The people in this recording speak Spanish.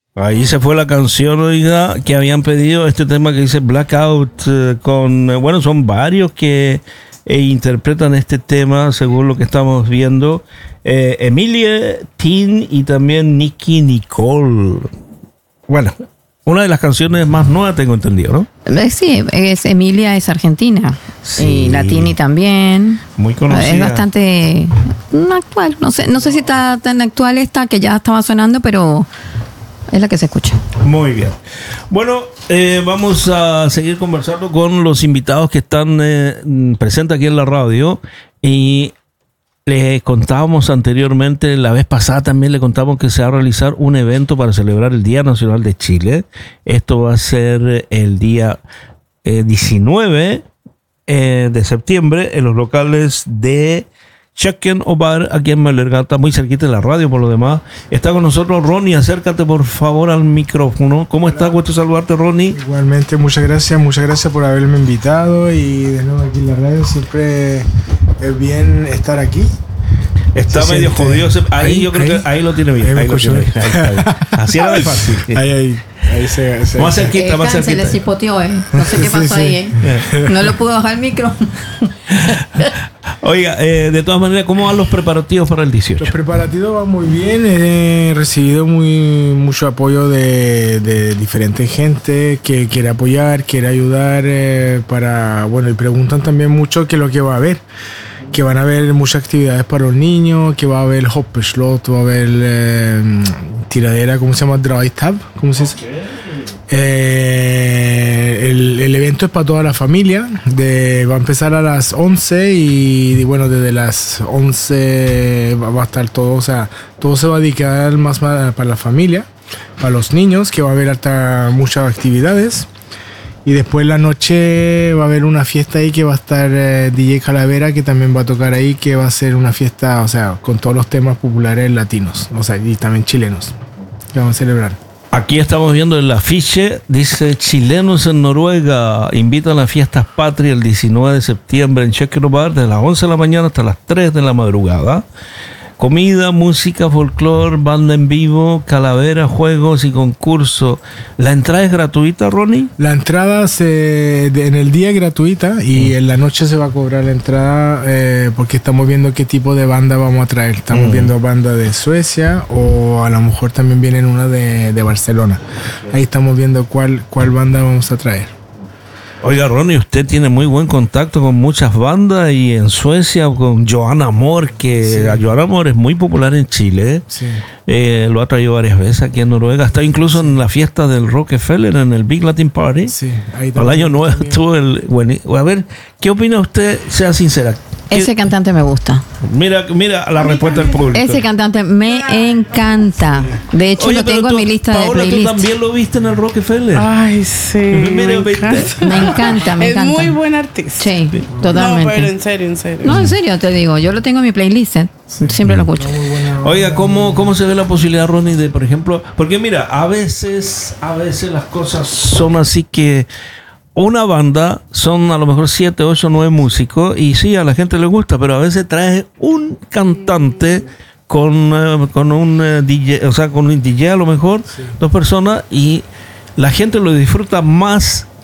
Ahí se fue la canción, oiga, que habían pedido este tema que dice Blackout, bueno, son varios que interpretan este tema según lo que estamos viendo. Emilia, Tin y también Nicky Nicole. Bueno, una de las canciones más nuevas tengo entendido, ¿no? Sí, Emilia es argentina. Sí. Y la Tini también. Muy conocida. Es bastante actual. No sé si está tan actual esta que ya estaba sonando, pero es la que se escucha. Muy bien. Bueno, vamos a seguir conversando con los invitados que están presentes aquí en la radio. Y les contábamos anteriormente, la vez pasada también le contamos que se va a realizar un evento para celebrar el Día Nacional de Chile. Esto va a ser el día 19 de septiembre en los locales de Chequen o Bar aquí en Melgar, muy cerquita de la radio por lo demás. Está con nosotros Ronnie, acércate por favor al micrófono. ¿Cómo estás? Gusto saludarte, Ronnie. Igualmente, muchas gracias por haberme invitado y de nuevo aquí en la radio. Siempre es bien estar aquí. Está Se medio siente- jodido. Ahí yo creo que ahí lo tiene bien. Ahí me Ahí lo escucho tiene bien. bien. Ahí está bien. Así era de fácil. Ahí se Más cerquita, más Se le cerquita. cipoteó, No sé qué Sí, pasó sí. ahí, No lo pudo bajar el micro. Oiga, de todas maneras, ¿cómo van los preparativos para el 18? Los preparativos van muy bien, he recibido mucho apoyo de diferente gente que quiere apoyar, quiere ayudar y preguntan también mucho qué es lo que va a haber. Que van a haber muchas actividades para los niños, que va a haber hoppeslot, va a haber tiradera, ¿cómo se llama? Dry tab, ¿cómo se dice? El evento es para toda la familia, va a empezar a las 11 y bueno, desde las 11 va a estar todo, o sea, todo se va a dedicar más para la familia, para los niños, que va a haber muchas actividades. Y después en la noche va a haber una fiesta ahí que va a estar DJ Calavera, que también va a tocar ahí, que va a ser una fiesta, o sea, con todos los temas populares latinos, o sea, y también chilenos, que vamos a celebrar. Aquí estamos viendo el afiche, dice chilenos en Noruega invitan a las fiestas patrias el 19 de septiembre en Chequen Bar desde las 11 de la mañana hasta las 3 de la madrugada. Comida, música, folclore, banda en vivo, calavera, juegos y concursos. ¿La entrada es gratuita, Ronnie? La entrada en el día es gratuita y en la noche se va a cobrar la entrada porque estamos viendo qué tipo de banda vamos a traer. Estamos viendo banda de Suecia o a lo mejor también vienen una de Barcelona. Ahí estamos viendo cuál banda vamos a traer. Oiga, Ronnie, usted tiene muy buen contacto con muchas bandas y en Suecia con Joan Amor, que Joan Amor es muy popular en Chile. Sí. Lo ha traído varias veces aquí en Noruega. Está incluso en la fiesta del Rockefeller, en el Big Latin Party. Sí, ahí Al año nuevo también. estuvo a ver, ¿qué opina usted? Sea sincera. Ese cantante me gusta. Mira la respuesta del público. Ese cantante me encanta. De hecho, Oye, lo pero tengo en mi lista Paola, de ¿tú playlist. también lo viste en el Rockefeller? Ay, sí. Mira, me viste. encanta. Me encanta, me Es encanta. muy buen artista. Sí, No, totalmente. pero en serio, en serio. No, en serio te digo, yo lo tengo en mi playlist, siempre lo escucho. Oiga, ¿cómo se ve la posibilidad, Ronnie, de, por ejemplo, porque mira, a veces las cosas son así que una banda son a lo mejor 7, 8, 9 músicos y sí, a la gente le gusta, pero a veces trae un cantante con un DJ, o sea, con un DJ a lo mejor, 2 personas y la gente lo disfruta más